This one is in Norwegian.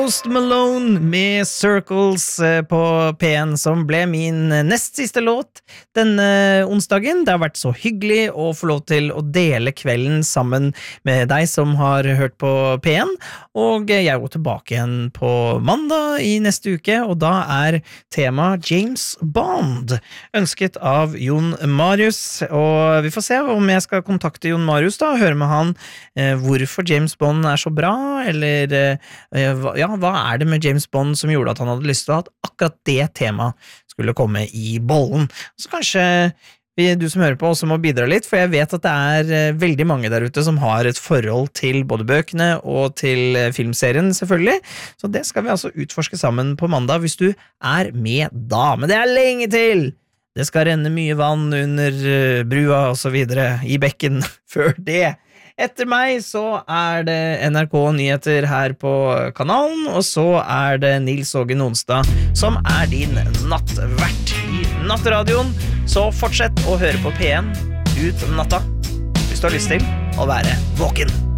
Post Malone med Circles på P1 som ble min nest siste låt denne onsdagen. Det har vært så hyggelig å få lov til å dele kvelden sammen med deg som har hørt på P1, og jeg går tilbake igjen på mandag i neste uke, og da er tema James Bond, ønsket av Jon Marius, og vi får se om jeg skal kontakte Jon Marius da, og høre med han hvorfor James Bond er så bra, eller hva er det med James Bond som gjorde at han hadde lyst til at akkurat det temaet skulle komme i bollen. Så kanskje du som hører på også må bidra litt, for jeg vet at det er veldig mange der ute som har et forhold til både bøkene og til filmserien selvfølgelig, så det skal vi altså utforske sammen på mandag hvis du er med da, men det er lenge til! Det skal renne mye vann under brua og så videre i bekken før det. Etter meg så er det NRK Nyheter her på kanalen, og så er det Nils Åge Nonstad som er din nattvert i Nattradioen. Så fortsett å høre på P1 ut natta hvis du har lyst til å være våken.